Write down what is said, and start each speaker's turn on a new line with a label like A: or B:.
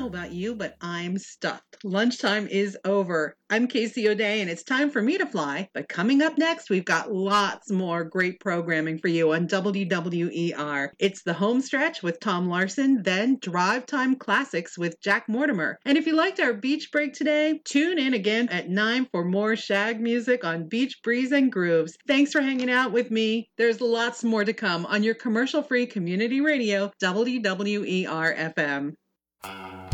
A: know about you, but I'm stuffed. Lunchtime is over. I'm Casey O'Day, and it's time for me to fly. But coming up next, we've got lots more great programming for you on WWER. It's the home stretch with Tom Larson, then Drive Time Classics with Jack Mortimer. And if you liked our beach break today, tune in again at 9 for more shag music on Beach Breeze and Grooves. Thanks for hanging out with me. There's lots more to come on your commercial-free community radio, WWER FM.